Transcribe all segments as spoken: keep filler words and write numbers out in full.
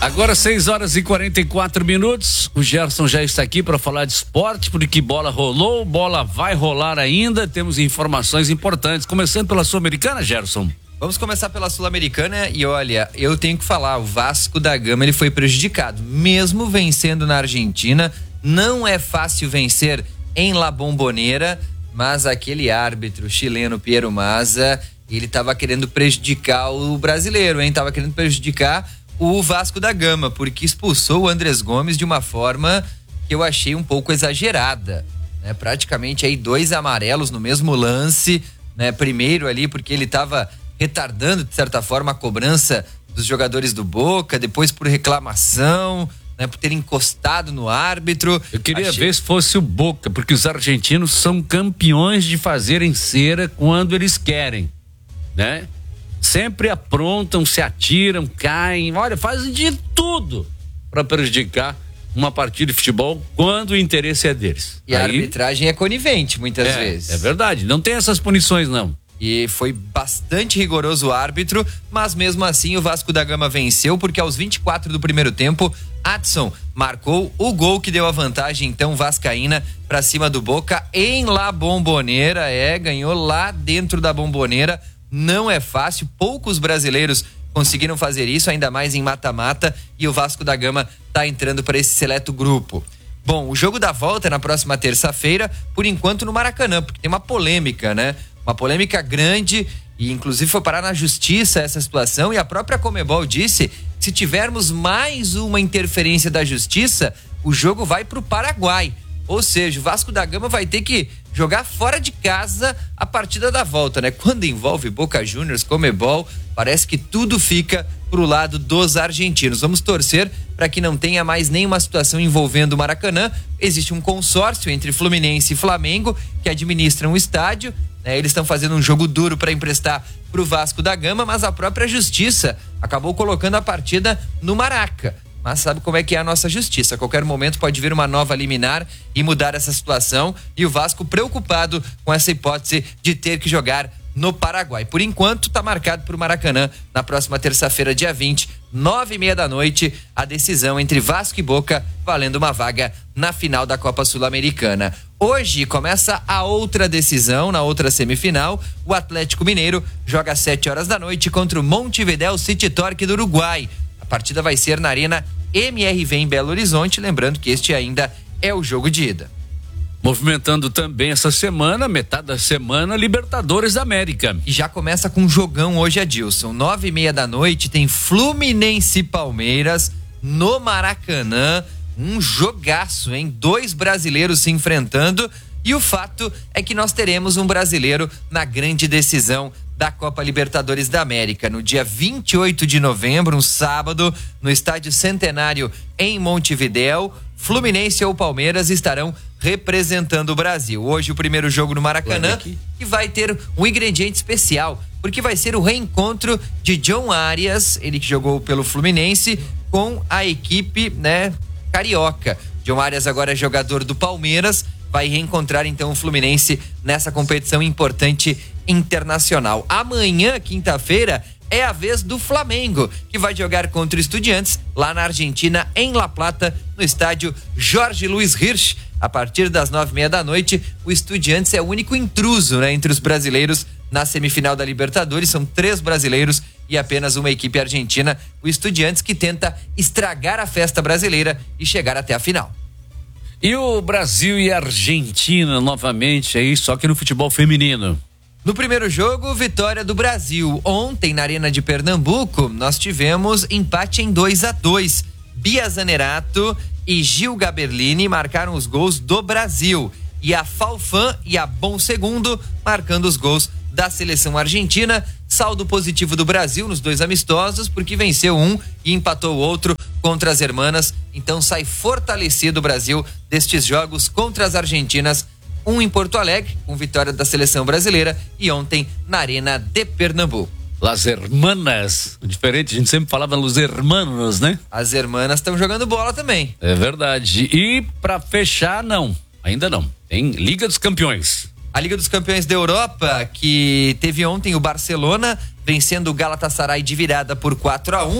Agora seis horas e quarenta e quatro minutos, o Gerson já está aqui para falar de esporte, porque bola rolou, bola vai rolar ainda, temos informações importantes, começando pela Sul-Americana, Gerson. Vamos começar pela Sul-Americana e olha, eu tenho que falar, o Vasco da Gama ele foi prejudicado, mesmo vencendo na Argentina, não é fácil vencer em La Bombonera, mas aquele árbitro chileno Piero Mazza, ele estava querendo prejudicar o brasileiro, hein? Tava querendo prejudicar o Vasco da Gama, porque expulsou o Andrés Gomes de uma forma que eu achei um pouco exagerada, né? Praticamente aí dois amarelos no mesmo lance, né? Primeiro ali porque ele estava retardando de certa forma a cobrança dos jogadores do Boca, depois por reclamação, né? Por ter encostado no árbitro. Eu queria achei... ver se fosse o Boca, porque os argentinos são campeões de fazerem cera quando eles querem, né? Sempre aprontam, se atiram, caem, olha, fazem de tudo para prejudicar uma partida de futebol quando o interesse é deles. E Aí, a arbitragem é conivente muitas é, vezes. É verdade, não tem essas punições não. E foi bastante rigoroso o árbitro, mas mesmo assim o Vasco da Gama venceu, porque aos vinte e quatro do primeiro tempo, Adson marcou o gol que deu a vantagem então vascaína para cima do Boca em La Bombonera, é, ganhou lá dentro da Bombonera. Não é fácil, poucos brasileiros conseguiram fazer isso, ainda mais em mata-mata, e o Vasco da Gama tá entrando para esse seleto grupo. Bom, o jogo da volta é na próxima terça-feira, por enquanto no Maracanã, porque tem uma polêmica, né? Uma polêmica grande, e inclusive foi parar na justiça essa situação, e a própria Conmebol disse que se tivermos mais uma interferência da justiça, o jogo vai pro Paraguai. Ou seja, o Vasco da Gama vai ter que jogar fora de casa a partida da volta, né? Quando envolve Boca Juniors, Conmebol, parece que tudo fica pro lado dos argentinos. Vamos torcer para que não tenha mais nenhuma situação envolvendo o Maracanã. Existe um consórcio entre Fluminense e Flamengo que administram o estádio, né? Eles estão fazendo um jogo duro para emprestar pro Vasco da Gama, mas a própria justiça acabou colocando a partida no Maraca. Mas sabe como é que é a nossa justiça? A qualquer momento pode vir uma nova liminar e mudar essa situação, e o Vasco preocupado com essa hipótese de ter que jogar no Paraguai. Por enquanto, está marcado para o Maracanã na próxima terça-feira, dia vinte, nove e meia da noite, a decisão entre Vasco e Boca, valendo uma vaga na final da Copa Sul-Americana. Hoje começa a outra decisão, na outra semifinal. O Atlético Mineiro joga às sete horas da noite contra o Montevideo City Torque do Uruguai. A partida vai ser na Arena M R V em Belo Horizonte, lembrando que este ainda é o jogo de ida. Movimentando também essa semana, metade da semana, Libertadores da América. E já começa com um jogão hoje, Adilson. Nove e meia da noite tem Fluminense e Palmeiras no Maracanã. Um jogaço, hein? Dois brasileiros se enfrentando, e o fato é que nós teremos um brasileiro na grande decisão da Copa Libertadores da América, no dia vinte e oito de novembro, um sábado, no Estádio Centenário em Montevidéu. Fluminense ou Palmeiras estarão representando o Brasil. Hoje o primeiro jogo no Maracanã, que vai ter um ingrediente especial, porque vai ser o reencontro de John Arias, ele que jogou pelo Fluminense, com a equipe, né, carioca. John Arias agora é jogador do Palmeiras, vai reencontrar então o Fluminense nessa competição importante internacional. Amanhã, quinta-feira, é a vez do Flamengo, que vai jogar contra o Estudiantes lá na Argentina, em La Plata, no estádio Jorge Luiz Hirsch. A partir das nove e meia da noite, o Estudiantes é o único intruso, né, entre os brasileiros na semifinal da Libertadores. São três brasileiros e apenas uma equipe argentina. O Estudiantes que tenta estragar a festa brasileira e chegar até a final. E o Brasil e a Argentina novamente aí, só que no futebol feminino. No primeiro jogo, vitória do Brasil. Ontem, na Arena de Pernambuco, nós tivemos empate em dois a dois. Bia Zanerato e Gil Gaberlini marcaram os gols do Brasil. E a Falfan e a Bom Segundo marcando os gols da seleção argentina. Saldo positivo do Brasil nos dois amistosos, porque venceu um e empatou o outro contra as hermanas. Então sai fortalecido o Brasil destes jogos contra as argentinas. Um em Porto Alegre, com vitória da seleção brasileira, e ontem na Arena de Pernambuco. Las Hermanas, diferente, a gente sempre falava Los Hermanos, né? As hermanas estão jogando bola também. É verdade. E pra fechar, não, ainda não. Tem Liga dos Campeões. A Liga dos Campeões da Europa, que teve ontem o Barcelona vencendo o Galatasaray de virada por quatro a um.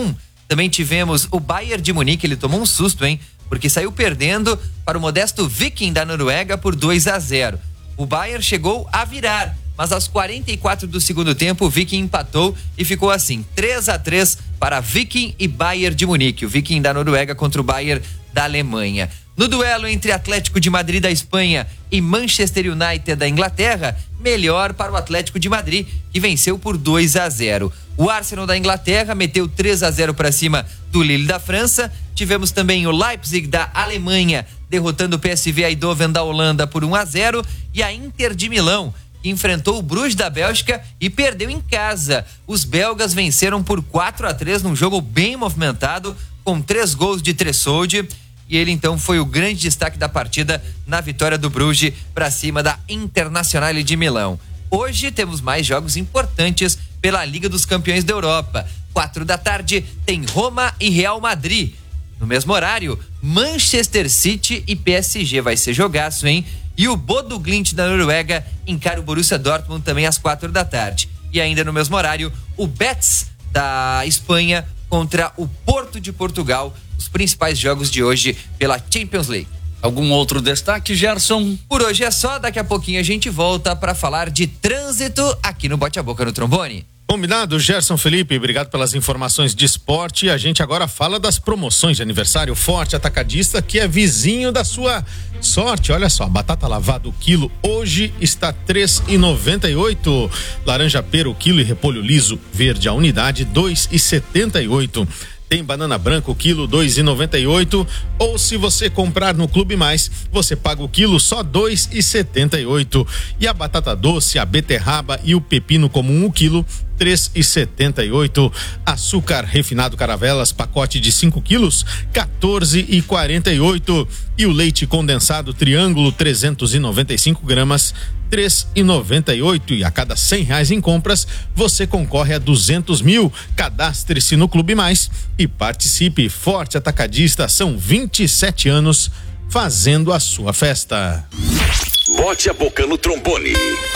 Também tivemos o Bayern de Munique, ele tomou um susto, hein? Porque saiu perdendo para o modesto Viking da Noruega por dois a zero. O Bayern chegou a virar, mas aos quarenta e quatro do segundo tempo o Viking empatou e ficou assim, três a três para Viking e Bayern de Munique. O Viking da Noruega contra o Bayern da Alemanha. No duelo entre Atlético de Madrid da Espanha e Manchester United da Inglaterra, melhor para o Atlético de Madrid, que venceu por dois a zero. O Arsenal da Inglaterra meteu três a zero para cima do Lille da França. Tivemos também o Leipzig da Alemanha derrotando o P S V Eindhoven da Holanda por um a zero e a Inter de Milão, que enfrentou o Bruges da Bélgica e perdeu em casa. Os belgas venceram por quatro a três num jogo bem movimentado, com três gols de Tressolde. E ele então foi o grande destaque da partida na vitória do Bruges para cima da Internazionale de Milão. Hoje temos mais jogos importantes pela Liga dos Campeões da Europa. Quatro da tarde tem Roma e Real Madrid. No mesmo horário, Manchester City e P S G. Vai ser jogaço, hein? E o Bodo Glimt da Noruega encara o Borussia Dortmund também às quatro da tarde. E ainda no mesmo horário, o Betis da Espanha contra o Porto de Portugal. Os principais jogos de hoje pela Champions League. Algum outro destaque, Gerson? Por hoje é só, daqui a pouquinho a gente volta para falar de trânsito aqui no Bote a Boca no Trombone. Combinado, Gerson Felipe, obrigado pelas informações de esporte. A gente agora fala das promoções de aniversário Forte Atacadista, que é vizinho da sua sorte. Olha só, batata lavada o quilo hoje está três reais e noventa e oito centavos. Laranja pera o quilo e repolho liso verde a unidade dois reais e setenta e oito centavos. Tem banana branca o quilo dois reais e noventa e oito centavos, ou se você comprar no Clube Mais, você paga o quilo só dois reais e setenta e oito centavos. E a batata doce, a beterraba e o pepino comum o quilo três reais e setenta e oito centavos. Açúcar refinado Caravelas, pacote de cinco quilos, quatorze reais e quarenta e oito centavos. E o leite condensado Triângulo trezentos e noventa e cinco gramas, três reais e noventa e oito centavos. E a cada cem reais em compras, você concorre a duzentos mil. Cadastre-se no Clube Mais e participe. Forte Atacadista, são vinte e sete anos fazendo a sua festa. Bote a Boca no Trombone.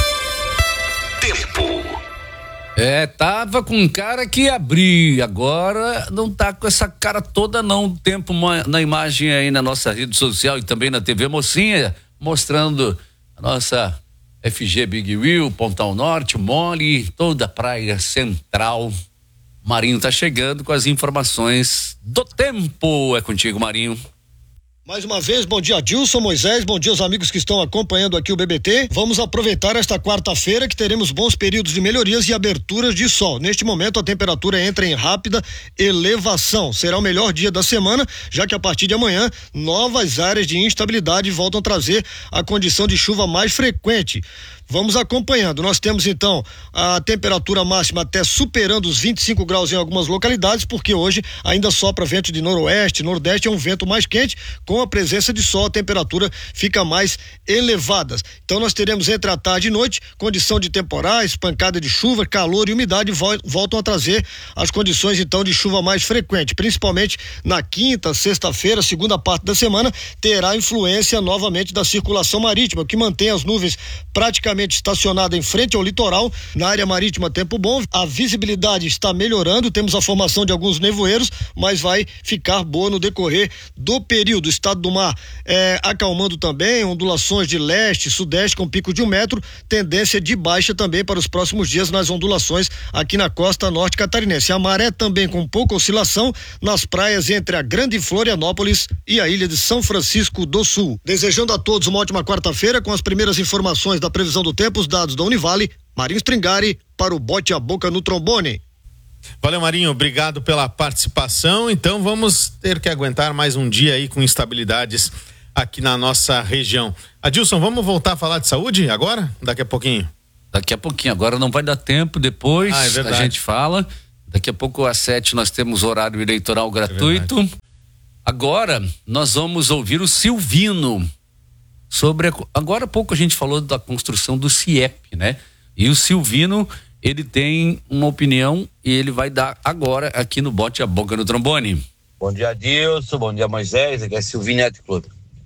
Tempo. É, tava com cara que ia abrir, agora não tá com essa cara toda não. O tempo na imagem aí na nossa rede social e também na T V Mocinha, mostrando a nossa F G Big Wheel, Pontal Norte, Mole, toda a praia central. Marinho tá chegando com as informações do tempo. É contigo, Marinho. Mais uma vez, bom dia, Dilson, Moisés, bom dia aos amigos que estão acompanhando aqui o B B T. Vamos aproveitar esta quarta-feira que teremos bons períodos de melhorias e aberturas de sol. Neste momento a temperatura entra em rápida elevação. Será o melhor dia da semana, já que a partir de amanhã novas áreas de instabilidade voltam a trazer a condição de chuva mais frequente. Vamos acompanhando. Nós temos então a temperatura máxima até superando os vinte e cinco graus em algumas localidades, porque hoje ainda sopra vento de noroeste, nordeste, é um vento mais quente. Com a presença de sol, a temperatura fica mais elevada. Então nós teremos entre a tarde e noite condição de temporais, pancada de chuva, calor e umidade voltam a trazer as condições então de chuva mais frequente, principalmente na quinta, sexta-feira, segunda parte da semana, terá influência novamente da circulação marítima, que mantém as nuvens praticamente estacionada em frente ao litoral. Na área marítima, tempo bom, a visibilidade está melhorando, temos a formação de alguns nevoeiros, mas vai ficar boa no decorrer do período. O estado do mar é, acalmando também, ondulações de leste, sudeste com pico de um metro, tendência de baixa também para os próximos dias nas ondulações aqui na costa norte catarinense. A maré também com pouca oscilação nas praias entre a Grande Florianópolis e a ilha de São Francisco do Sul. Desejando a todos uma ótima quarta-feira com as primeiras informações da previsão do tempo, os dados da Univale. Marinho Stringari para o Bote a Boca no Trombone. Valeu, Marinho, obrigado pela participação. Então vamos ter que aguentar mais um dia aí com instabilidades aqui na nossa região. Adilson, vamos voltar a falar de saúde agora? Daqui a pouquinho. Daqui a pouquinho, agora não vai dar tempo, depois ah, é a gente fala. Daqui a pouco às sete nós temos horário eleitoral gratuito. É agora nós vamos ouvir o Silvino. Sobre a, agora há pouco a gente falou da construção do C I E P, né? E o Silvino, ele tem uma opinião e ele vai dar agora aqui no Bote a Boca no Trombone. Bom dia, Dilson, bom dia, Moisés, aqui é Silvino Net Clube.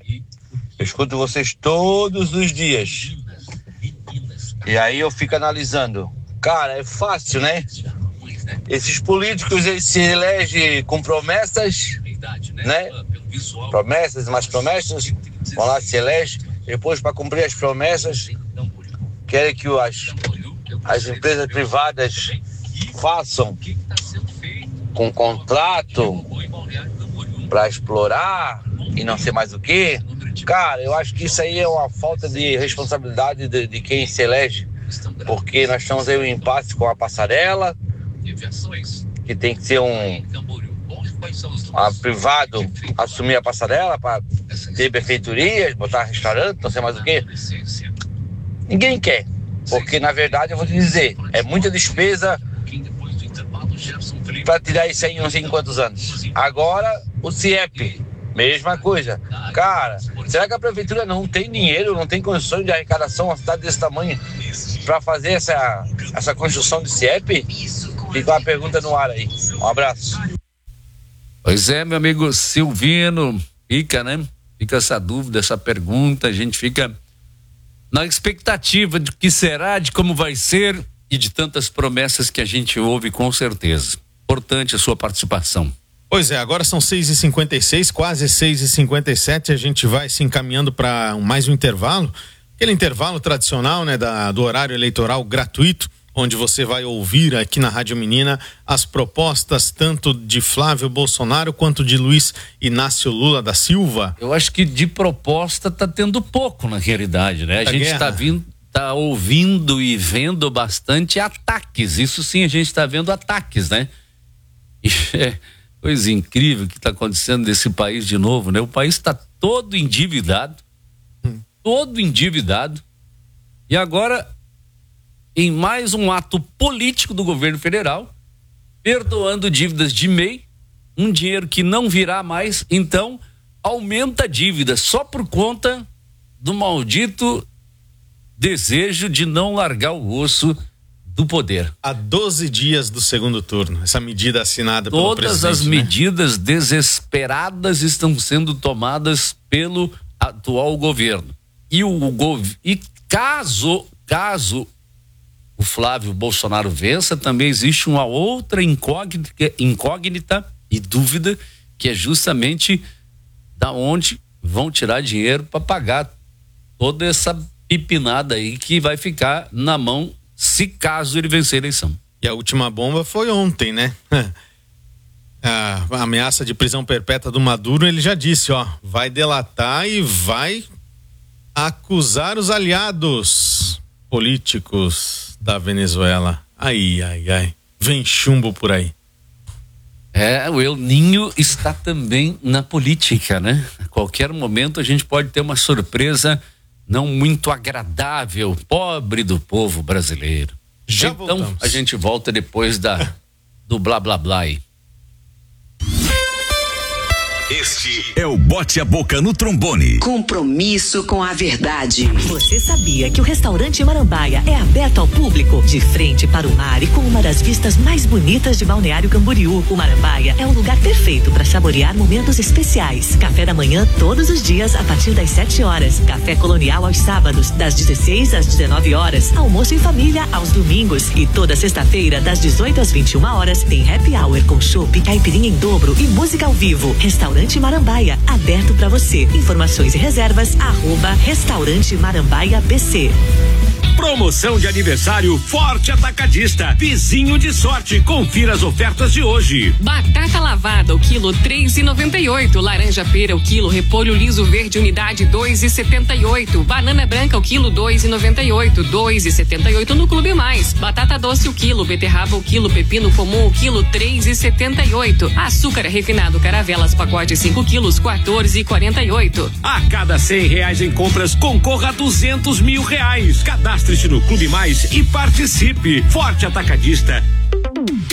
Eu escuto vocês todos os dias. E aí eu fico analisando. Cara, é fácil, né? esses políticos, eles se elegem com promessas, né? Promessas, mais promessas, vão lá, se elegem, depois para cumprir as promessas, querem que as, as empresas privadas façam com contrato para explorar e não sei mais o que. Cara, eu acho que isso aí é uma falta de responsabilidade de, de quem se elege, porque nós estamos aí um impasse com a passarela, que tem que ser um a privado assumir a passarela para ter benfeitorias, botar restaurante, não sei mais o que. Ninguém quer, porque na verdade eu vou te dizer, é muita despesa para tirar isso aí em não sei em quantos anos. Agora o CIEP, mesma coisa. Cara, será que a prefeitura não tem dinheiro, não tem condições de arrecadação, uma cidade desse tamanho, para fazer essa, essa construção de CIEP? Fica uma pergunta no ar aí. Um abraço. Pois é, meu amigo Silvino, fica, né? Fica essa dúvida, essa pergunta, a gente fica na expectativa de que será, de como vai ser e de tantas promessas que a gente ouve com certeza. Importante a sua participação. Pois é, agora são seis e cinquenta e seis, quase seis e cinquenta e sete, a gente vai se encaminhando para mais um intervalo, aquele intervalo tradicional, né, da, do horário eleitoral gratuito, onde você vai ouvir aqui na Rádio Menina as propostas tanto de Flávio Bolsonaro quanto de Luiz Inácio Lula da Silva. Eu acho que de proposta tá tendo pouco na realidade, né? A, a gente guerra. tá vindo, tá ouvindo e vendo bastante ataques, isso sim, a gente tá vendo ataques, né? E é coisa incrível que tá acontecendo nesse país de novo, né? O país tá todo endividado, hum. todo endividado, e agora em mais um ato político do governo federal, perdoando dívidas de M E I, um dinheiro que não virá mais, então aumenta a dívida só por conta do maldito desejo de não largar o osso do poder. Há doze dias do segundo turno, essa medida assinada pelo Todas presidente. Todas as né? medidas desesperadas estão sendo tomadas pelo atual governo. E o gov... e caso, caso o Flávio Bolsonaro vença, também existe uma outra incógnita, incógnita e dúvida, que é justamente da onde vão tirar dinheiro para pagar toda essa pipinada aí que vai ficar na mão se caso ele vencer a eleição. E a última bomba foi ontem, né? A ameaça de prisão perpétua do Maduro, ele já disse, ó, vai delatar e vai acusar os aliados políticos da Venezuela. Ai, ai, ai. Vem chumbo por aí. É, o El Ninho está também na política, né? A qualquer momento a gente pode ter uma surpresa não muito agradável, pobre do povo brasileiro. Já então, voltamos. A gente volta depois da, do blá blá blá aí. Este é o Bote a Boca no Trombone. Compromisso com a verdade. Você sabia que o restaurante Marambaia é aberto ao público? De frente para o mar e com uma das vistas mais bonitas de Balneário Camboriú, o Marambaia é o lugar perfeito para saborear momentos especiais. Café da manhã todos os dias a partir das sete horas. Café colonial aos sábados, das dezesseis às dezenove horas. Almoço em família aos domingos. E toda sexta-feira, das dezoito às vinte e uma horas, tem happy hour com chopp, caipirinha em dobro e música ao vivo. Restaurante Marambaia, aberto para você. Informações e reservas, arroba Restaurante Marambaia B C. Promoção de aniversário Forte Atacadista. Vizinho de sorte. Confira as ofertas de hoje. Batata lavada, o quilo três e noventa e oito. Laranja pera, o quilo. Repolho liso verde, unidade dois e setenta e oito. Banana branca, o quilo dois e noventa e oito. dois e setenta e oito no Clube Mais. Batata doce, o quilo. Beterraba, o quilo. Pepino comum, o quilo. três e setenta e oito. Açúcar refinado Caravelas, pacote cinco quilos. quatorze e quarenta e oito. A cada cem reais em compras, concorra a duzentos mil reais. Cadastre-se no Clube Mais e participe. Forte Atacadista.